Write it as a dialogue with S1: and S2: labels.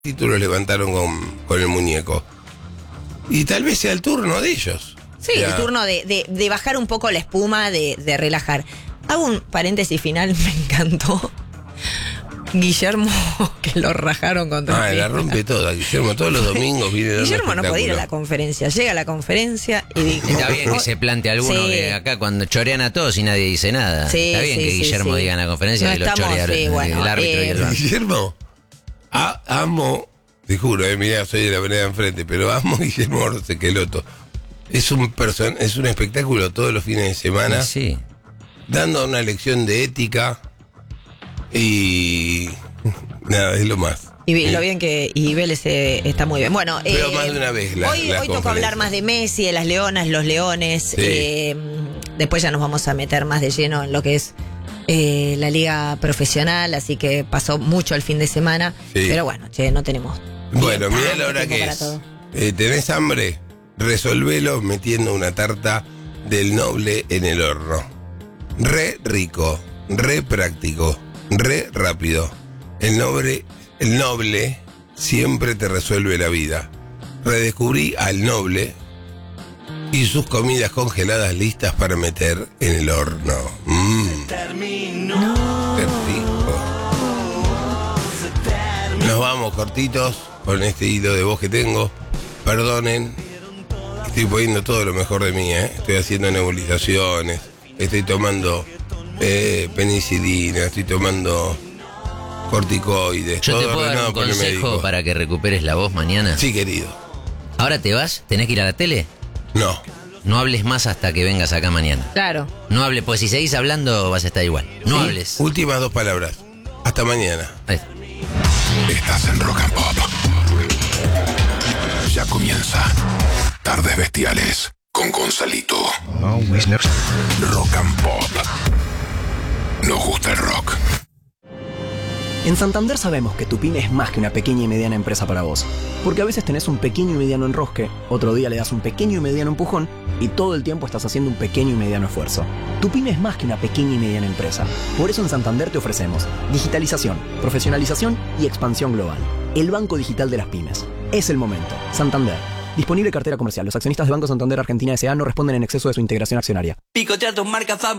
S1: títulos levantaron con el muñeco. Y tal vez sea el turno de ellos.
S2: Sí, el turno de bajar un poco la espuma, de relajar. Hago un paréntesis final, me encantó. Guillermo, que lo rajaron contra
S1: la rompe toda, Guillermo, todos los domingos viene.
S2: Guillermo no puede ir a la conferencia, llega a la conferencia y dijo...
S3: Está bien que se plante alguno que acá cuando chorean a todos y nadie dice nada. Está bien que Guillermo diga en la conferencia
S2: no
S3: que los chorea el árbitro y el banco.
S1: Guillermo, amo, te juro, mirá, soy de la vereda enfrente, pero amo a Guillermo Orsequeloto. Es un espectáculo todos los fines de semana, dando una lección de ética. Y nada, es lo más.
S2: Y lo bien que Vélez está muy bien. Bueno,
S1: pero más de una vez
S2: hoy tocó hablar más de Messi, de las leonas, los leones. Después ya nos vamos a meter más de lleno en lo que es la liga profesional, así que pasó mucho el fin de semana. Pero bueno, no tenemos.
S1: Bueno, mirá la hora que es. ¿Tenés hambre? Resolvelo metiendo una tarta del Noble en el horno. Re rico, re práctico, re rápido. El Noble siempre te resuelve la vida. Redescubrí al Noble y sus comidas congeladas listas para meter en el horno. Qué rico. Nos vamos cortitos con este hilo de voz que tengo. Perdonen, estoy poniendo todo lo mejor de mí, Estoy haciendo nebulizaciones, estoy tomando penicilina, estoy tomando corticoides.
S3: ¿Yo te puedo dar un consejo para que recuperes la voz mañana?
S1: Sí, querido.
S3: ¿Ahora te vas? ¿Tenés que ir a la tele?
S1: No.
S3: No hables más hasta que vengas acá mañana.
S2: Claro.
S3: No hables, pues si seguís hablando vas a estar igual. No hables.
S1: Últimas 2 palabras. Hasta mañana.
S4: Estás en Rock and Pop. Ya comienza Tardes Bestiales con Gonzalito. Rock and Pop. Nos gusta el rock.
S5: En Santander sabemos que tu pyme es más que una pequeña y mediana empresa para vos. Porque a veces tenés un pequeño y mediano enrosque, otro día le das un pequeño y mediano empujón y todo el tiempo estás haciendo un pequeño y mediano esfuerzo. Tu pyme es más que una pequeña y mediana empresa. Por eso en Santander te ofrecemos digitalización, profesionalización y expansión global. El banco digital de las pymes. Es el momento. Santander. Disponible cartera comercial. Los accionistas de Banco Santander Argentina S.A. no responden en exceso de su integración accionaria.
S6: Picotea tus marcas,